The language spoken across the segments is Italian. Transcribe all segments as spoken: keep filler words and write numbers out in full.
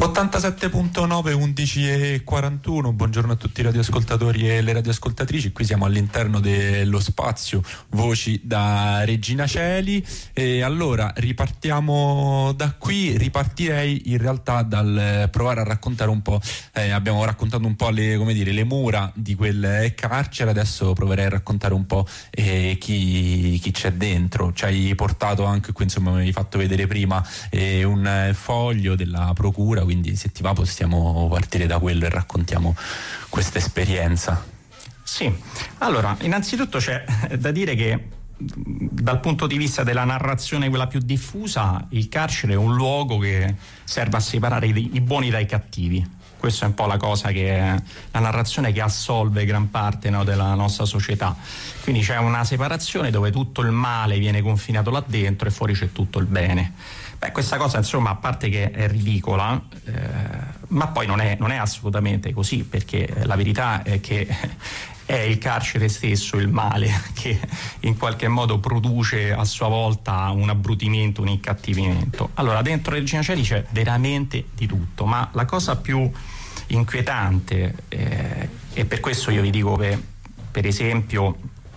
ottantasette virgola nove, undici e quarantuno. Buongiorno a tutti i radioascoltatori e le radioascoltatrici. Qui siamo all'interno dello spazio Voci da Regina Coeli. E allora ripartiamo da qui. Ripartirei in realtà dal provare a raccontare un po'. Eh, abbiamo raccontato un po' le, come dire, le mura di quel carcere. Adesso proverei a raccontare un po' eh, chi, chi c'è dentro. Ci hai portato anche qui, insomma, mi hai fatto vedere prima eh, un foglio della procura. Quindi se ti va possiamo partire da quello e raccontiamo questa esperienza. Sì, allora innanzitutto c'è da dire che dal punto di vista della narrazione quella più diffusa, il carcere è un luogo che serve a separare i, i buoni dai cattivi. Questa è un po' la cosa che è la narrazione che assolve gran parte, no, della nostra società. Quindi c'è una separazione dove tutto il male viene confinato là dentro e fuori c'è tutto il bene. Beh, questa cosa, insomma, a parte che è ridicola, eh, ma poi non è, non è assolutamente così, perché la verità è che è il carcere stesso il male che in qualche modo produce a sua volta un abbrutimento, un incattivimento. Allora, dentro Regina Coeli c'è veramente di tutto, ma la cosa più inquietante, eh, e per questo io vi dico che, per esempio,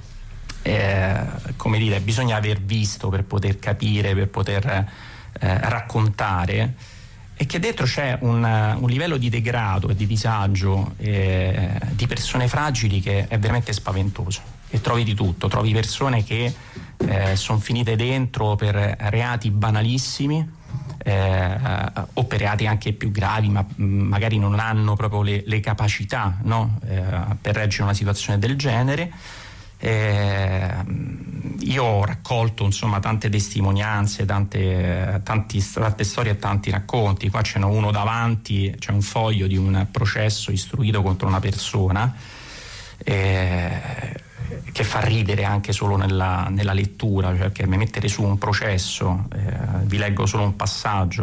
eh, come dire, bisogna aver visto per poter capire, per poter Eh, raccontare, è che dentro c'è un, un livello di degrado e di disagio eh, di persone fragili che è veramente spaventoso, e trovi di tutto, trovi persone che eh, sono finite dentro per reati banalissimi eh, o per reati anche più gravi, ma mh, magari non hanno proprio le, le capacità, no? eh, per reggere una situazione del genere. Eh, io ho raccolto, insomma, tante testimonianze, tante, tanti, tante storie e tanti racconti. Qua ce n'è uno davanti, c'è un foglio di un processo istruito contro una persona eh, che fa ridere anche solo nella, nella lettura, cioè che mettere su un processo, eh, vi leggo solo un passaggio.